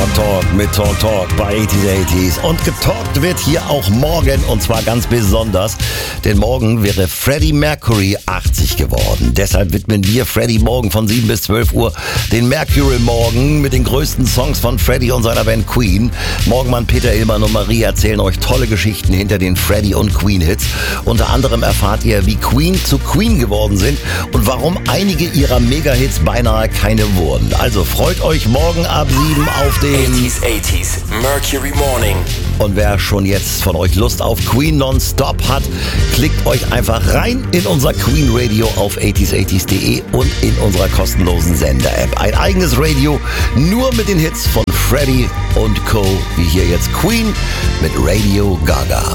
Talk mit Talk bei 80s. Und getalkt wird hier auch morgen, und zwar ganz besonders, denn morgen wäre Freddie Mercury 80 geworden. Deshalb widmen wir Freddie morgen von 7 bis 12 Uhr den Mercury Morgen mit den größten Songs von Freddie und seiner Band Queen. Morgenmann Peter Illmann und Marie erzählen euch tolle Geschichten hinter den Freddie und Queen Hits. Unter anderem erfahrt ihr, wie Queen zu Queen geworden sind und warum einige ihrer Mega-Hits beinahe keine wurden. Also freut euch morgen ab 7 auf den 80s Mercury Morning. Und wer schon jetzt von euch Lust auf Queen Nonstop hat, klickt euch einfach rein in unser Queen Radio auf 80s80s.de und in unserer kostenlosen Sender-App. Ein eigenes Radio nur mit den Hits von Freddie und Co. Wie hier jetzt Queen mit Radio Gaga.